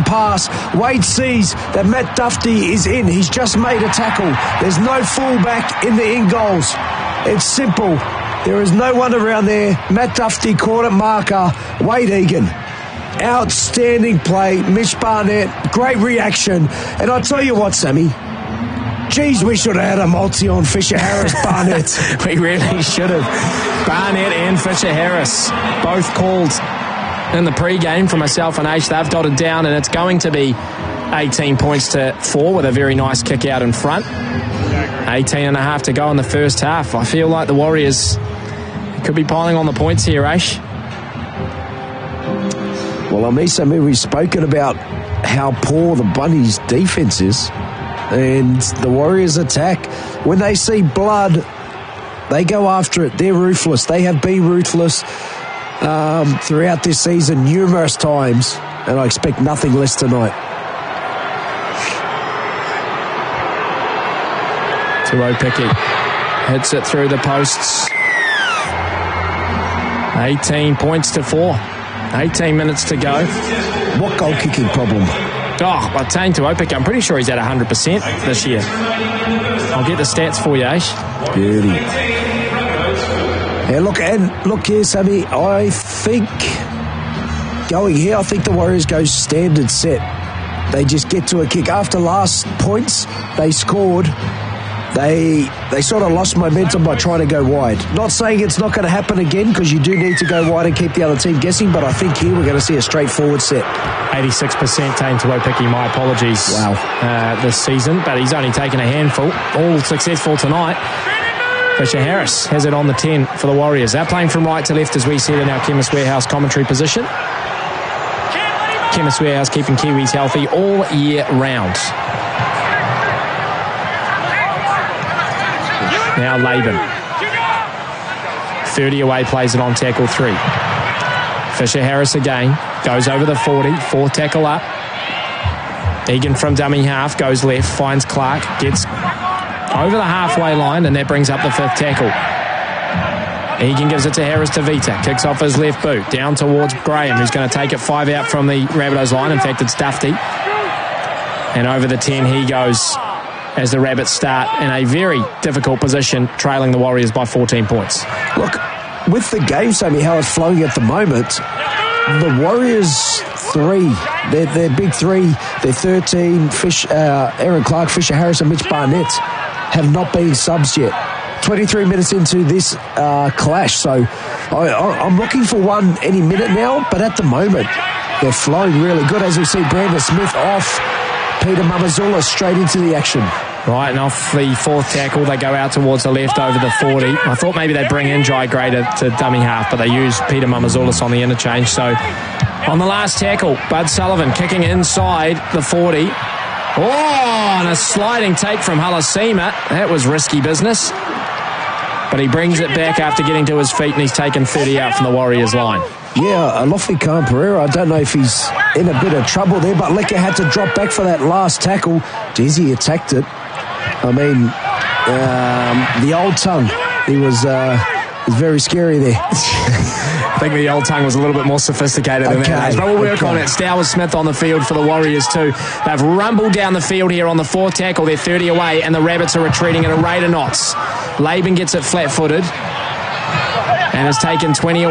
long pass. Wade sees that Matt Duffy is in. He's just made a tackle. There's no fullback in the in-goals. It's simple. There is no one around there. Matt Duffy, corner marker. Wade Egan. Outstanding play. Mitch Barnett, great reaction. And I tell you what, Sammy, geez, we should have had a multi on Fisher Harris, Barnett. We really should have. Barnett and Fisher Harris both called in the pre-game for myself and H. They've dotted down, and it's going to be 18 points to 4 with a very nice kick out in front. 18 and a half to go in the first half. I feel like the Warriors could be piling on the points here, Ash. Well, Amisa, we've spoken about how poor the Bunnies' defence is, and the Warriors' attack. When they see blood, they go after it. They're ruthless. They have been ruthless throughout this season numerous times, and I expect nothing less tonight. Tuopicky hits it through the posts. 18 points to 4. 18 minutes to go. What goal-kicking problem? I'm saying Tuopicky, I'm pretty sure he's at 100% this year. I'll get the stats for you, Ash. Beauty. Yeah, look here, Sammy. I think the Warriors go standard set. They just get to a kick. After last points, they scored. They sort of lost momentum by trying to go wide. Not saying it's not going to happen again, because you do need to go wide and keep the other team guessing, but I think here we're going to see a straightforward set. 86% Tane Tuopicky, my apologies. Wow. This season, but he's only taken a handful. All successful tonight. Fisher Harris has it on the 10 for the Warriors. They're playing from right to left, as we said in our Chemist Warehouse commentary position. Chemist Warehouse keeping Kiwis healthy all year round. Now Laban. 30 away, plays it on tackle 3. Fisher Harris again. Goes over the 40. 4 tackle up. Egan from dummy half. Goes left. Finds Clark. Gets over the halfway line, and that brings up the 5th tackle. Egan gives it to Harris to Vita. Kicks off his left boot. Down towards Graham, who's going to take it 5 out from the Rabbitohs line. In fact, it's Duffy. And over the 10 he goes, as the Rabbits start in a very difficult position, trailing the Warriors by 14 points. Look, with the game, Sammy, how it's flowing at the moment, the Warriors 3, their big 3, their 13, Aaron Clark, Fisher Harris and Mitch Barnett, have not been subs yet. 23 minutes into this clash, so I'm looking for one any minute now, but at the moment, they're flowing really good. As we see Brandon Smith off, Peter Mamazula straight into the action. Right, and off the 4th tackle, they go out towards the left over the 40. I thought maybe they'd bring in Jai Gray to dummy half, but they use Peter Mamazoulis on the interchange. So on the last tackle, Bud Sullivan kicking inside the 40. Oh, and a sliding take from Halasima. That was risky business. But he brings it back after getting to his feet, and he's taken 30 out from the Warriors line. Yeah, Alofi Khan Pereira, I don't know if he's in a bit of trouble there, but Lecker had to drop back for that last tackle. Jeez, he attacked it. I mean, the old tongue, he was very scary there. I think the old tongue was a little bit more sophisticated than that. But we'll work on it. Stowers Smith on the field for the Warriors too. They've rumbled down the field here on the 4th tackle. They're 30 away, and the Rabbits are retreating at a rate of knots. Laban gets it flat-footed and has taken 20 away.